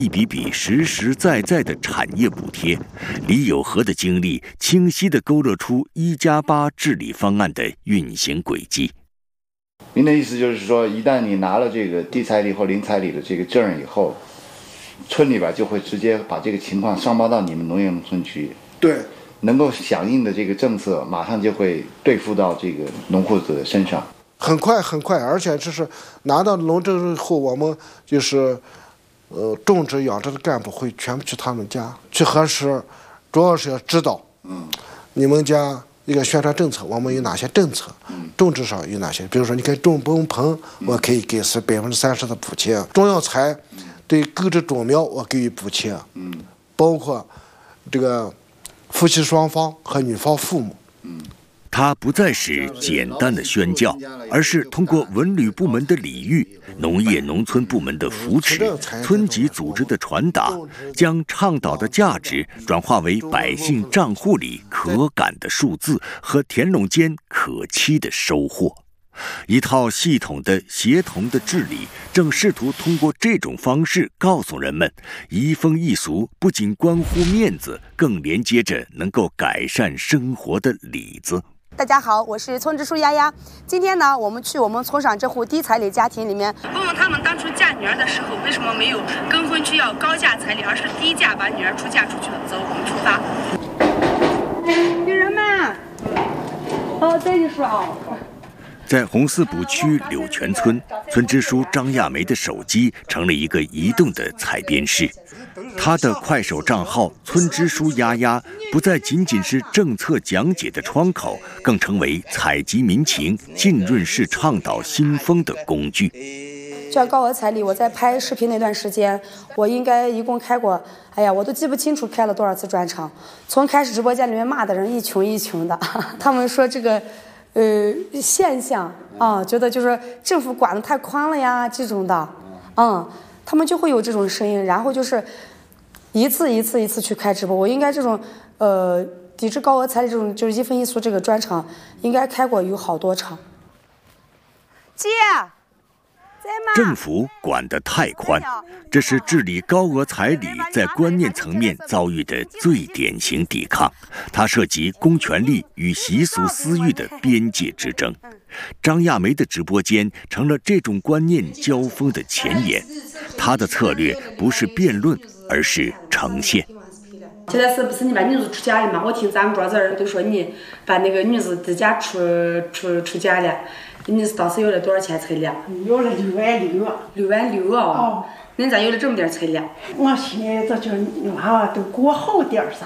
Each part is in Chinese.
一笔笔实实在在的产业补贴，李有和的经历清晰地勾勒出1+8治理方案的运行轨迹。 您的意思就是说，一旦你拿了这个低彩礼或零彩礼的这个证以后，村里边就会直接把这个情况上报到你们农业农村局， 对， 能够响应的这个政策马上就会兑付到这个农户子的身上。 很快，而且这是拿到农证后，我们就是种植养殖的干部会全部去他们家去核实，主要是要知道，你们家一个宣传政策，我们有哪些政策，种植上有哪些，比如说你可以种崩棚，我可以给30%的补贴，中药材对购置种苗我给予补贴，包括这个夫妻双方和女方父母。 它不再是简单的宣教，而是通过文旅部门的礼遇、农业农村部门的扶持、村级组织的传达，将倡导的价值转化为百姓账户里可感的数字和田垄间可期的收获。一套系统的协同的治理，正试图通过这种方式告诉人们，移风易俗不仅关乎面子，更连接着能够改善生活的里子。 大家好，我是村支书丫丫。今天呢，我们去我们村上这户低彩礼家庭里面，问问他们当初嫁女儿的时候，为什么没有跟婚区要高价彩礼，而是低价把女儿嫁出去了。走，我们出发。女人们，好，再你说啊。 在红四堡区柳泉村，村支书张亚梅的手机成了一个移动的采编室。他的快手账号“村支书丫丫”不再仅仅是政策讲解的窗口，更成为采集民情、浸润式倡导新风的工具。 就像高额彩礼，我在拍视频那段时间，我应该一共开过，我都记不清楚开了多少次专场。从开始直播间里面骂的人一群一群的，他们说这个现象啊，觉得就是政府管得太宽了呀这种的，他们就会有这种声音，然后就是一次去开直播。我应该这种抵制高额彩礼这种就是一分一俗这个专场，应该开过有好多场。姐， 政府管得太宽，这是治理高额彩礼在观念层面遭遇的最典型抵抗。它涉及公权力与习俗私欲的边界之争。张亚梅的直播间成了这种观念交锋的前沿。他的策略不是辩论，而是呈现。 现在是不是你把女子出嫁了嘛？我听咱们庄子人都说你把那个女子自家出嫁了，你是当时有了多少钱彩礼？ 有了66000。 66000啊！哦，恁咋有了这么点彩礼？ 我寻思这就娃娃都过好点啥？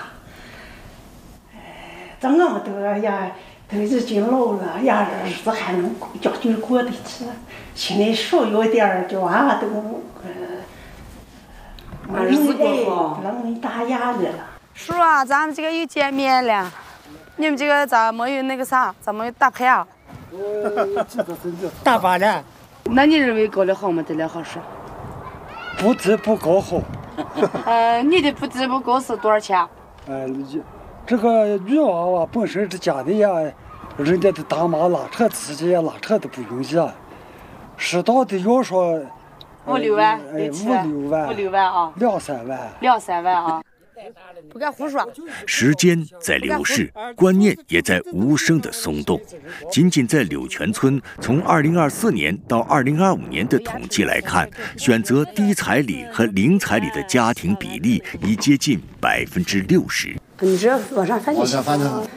这我们都已经老了，日子还能将就过得去，心里少有点就娃娃都把日子过好， 不能没大压力了。 叔啊，咱们这个又见面了，你们这个咋没有那个啥？咋没有打牌啊？ 打靶了。 那你认为搞得好吗？这俩好事？ 不低不高好。 你的不低不高是多少钱？ 这个女娃娃本身这家里呀，人家的大妈拉扯自己也拉扯的不容易啊，适当的要说 5-6万 ，5-6万啊，2-3万啊。不敢胡说。 时间在流逝，观念也在无声的松动。仅仅在柳泉村，从2024年到2025年的统计来看，选择低彩礼和零彩礼的家庭比例已接近60%。 你这往上翻就行。 往上翻的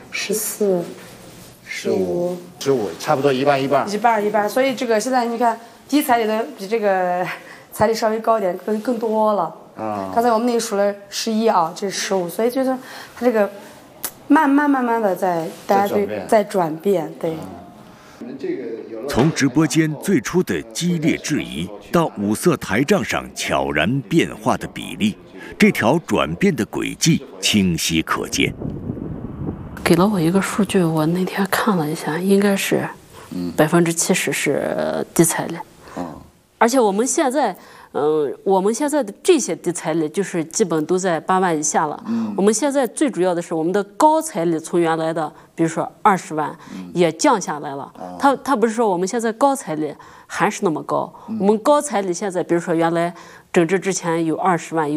14、15、 差不多一半。 一半。所以这个现在你看，低彩礼的比这个彩礼稍微高一点，更多了。刚才我们那个数了11啊，这是15，所以就是它这个慢慢的在转变，对。 从直播间最初的激烈质疑，到五色台账上悄然变化的比例，这条转变的轨迹清晰可见。 给了我一个数据，我那天看了一下，应该是70%是低彩礼。而且我们现在我们现在的这些的彩礼就是基本都在8万以下了。我们现在最主要的是我们的高彩礼从原来的比如说20万也降下来了。他不是说我们现在高彩礼还是那么高，我们高彩礼现在比如说原来整治之前有20万。